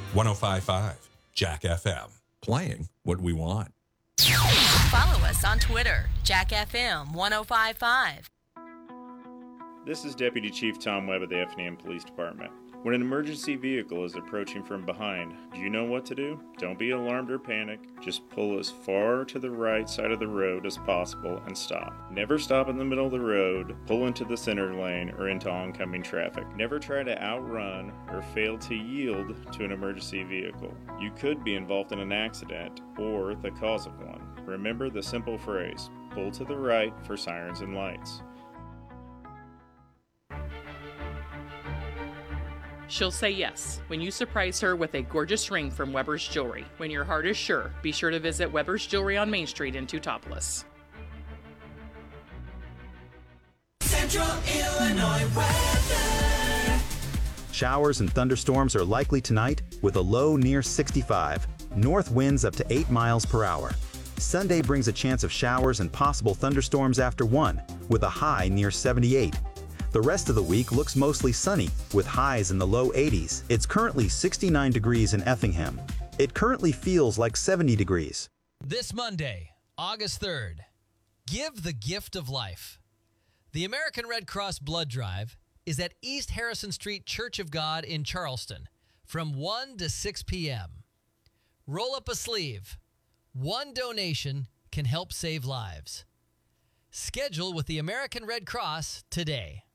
105.5 Jack FM. Playing what we want. Follow us on Twitter, Jack FM 1055. This is Deputy Chief Tom Webb of the Effingham Police Department. When an emergency vehicle is approaching from behind, do you know what to do? Don't be alarmed or panic. Just pull as far to the right side of the road as possible and stop. Never stop in the middle of the road, pull into the center lane, or into oncoming traffic. Never try to outrun or fail to yield to an emergency vehicle. You could be involved in an accident or the cause of one. Remember the simple phrase, pull to the right for sirens and lights. She'll say yes when you surprise her with a gorgeous ring from Weber's Jewelry. When your heart is sure, be sure to visit Weber's Jewelry on Main Street in Teutopolis. Central Illinois weather. Showers and thunderstorms are likely tonight with a low near 65. North winds up to 8 miles per hour. Sunday brings a chance of showers and possible thunderstorms after 1 with a high near 78. The rest of the week looks mostly sunny, with highs in the low 80s. It's currently 69 degrees in Effingham. It currently feels like 70 degrees. This Monday, August 3rd, give the gift of life. The American Red Cross Blood Drive is at East Harrison Street Church of God in Charleston from 1 to 6 p.m. Roll up a sleeve. One donation can help save lives. Schedule with the American Red Cross today.